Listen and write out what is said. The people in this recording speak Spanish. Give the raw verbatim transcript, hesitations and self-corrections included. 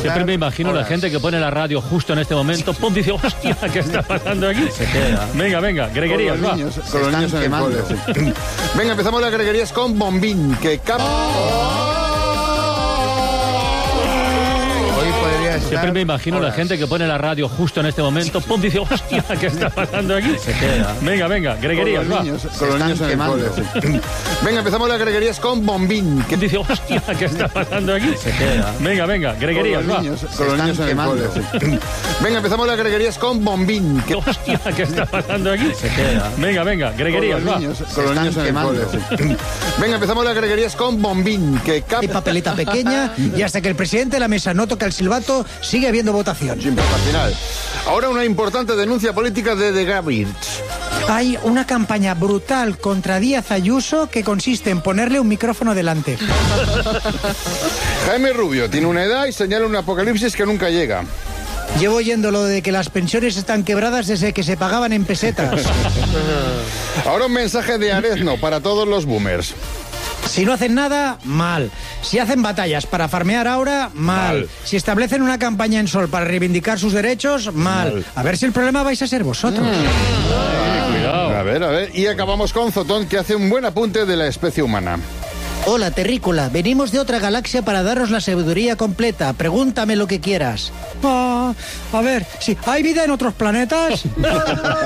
Siempre me imagino horas. La gente que pone la radio justo en este momento, pum, dice, hostia, ¿qué está pasando aquí? Se queda. Venga, venga, greguerías, con los va. niños, con los niños en el cole, sí. Venga, empezamos las greguerías con Bombín, que cap... Oh. Siempre me imagino horas. La gente que pone la radio justo en este momento, pum, dice, hostia, ¿qué está pasando aquí? Se queda. Venga, venga, greguerías, con los va. Niños, con los niños en el cole, sí. Venga, empezamos las greguerías con Bombín, que dice, hostia, ¿qué está pasando aquí? Se queda. Venga, venga, greguerías, con los va. Niños, con los niños en el cole, sí. Venga, empezamos las greguerías con Bombín, que hostia, ¿qué está pasando aquí? Se queda. Venga, venga, greguerías, con los va. Niños, con los niños en el cole, sí. Venga, empezamos las greguerías con Bombín, que cap... Hay papeleta pequeña y hasta que el presidente de la mesa no toca el silbato, sigue habiendo votación. Siempre hasta el final. Ahora una importante denuncia política de The Gavirs. Hay una campaña brutal contra Díaz Ayuso que consiste en ponerle un micrófono delante. Jaime Rubio tiene una edad y señala un apocalipsis que nunca llega. Llevo oyendo lo de que las pensiones están quebradas desde que se pagaban en pesetas. Ahora un mensaje de Arezno para todos los boomers. Si no hacen nada, mal. Si hacen batallas para farmear ahora, mal. mal. Si establecen una campaña en Sol para reivindicar sus derechos, mal. mal. A ver si el problema vais a ser vosotros. Mm. Ay, cuidado. A ver, a ver. Y acabamos con Zotón, que hace un buen apunte de la especie humana. Hola, terrícola. Venimos de otra galaxia para daros la sabiduría completa. Pregúntame lo que quieras. Ah, a ver, si ¿hay vida en otros planetas?